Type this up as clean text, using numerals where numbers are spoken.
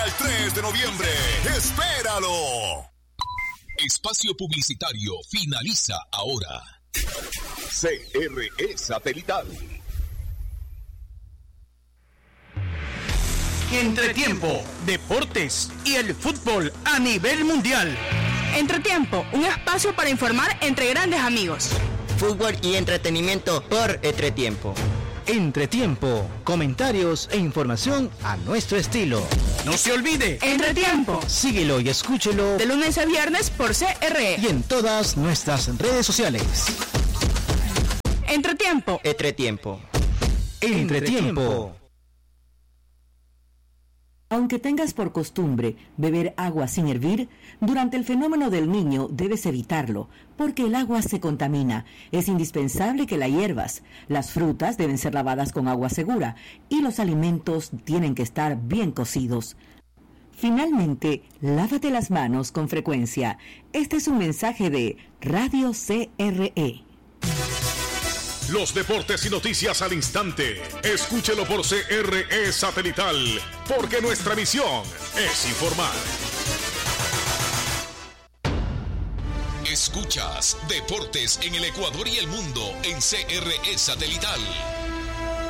El 3 de noviembre, espéralo. Espacio publicitario finaliza ahora. CRE Satelital. Entretiempo, deportes y el fútbol a nivel mundial. Entretiempo, un espacio para informar entre grandes amigos. Fútbol y entretenimiento por Entretiempo. Entretiempo, comentarios e información a nuestro estilo. No se olvide, Entretiempo. Síguelo y escúchelo De lunes a viernes por CRE. y en todas nuestras redes sociales. Entretiempo. Entretiempo. Entretiempo. Aunque tengas por costumbre beber agua sin hervir, durante el fenómeno del Niño debes evitarlo, porque el agua se contamina. Es indispensable que la hiervas. Las frutas deben ser lavadas con agua segura y los alimentos tienen que estar bien cocidos. Finalmente, lávate las manos con frecuencia. Este es un mensaje de Radio CRE. Los deportes y noticias al instante. Escúchelo por CRE Satelital, porque nuestra misión es informar. Escuchas Deportes en el Ecuador y el mundo en CRE Satelital.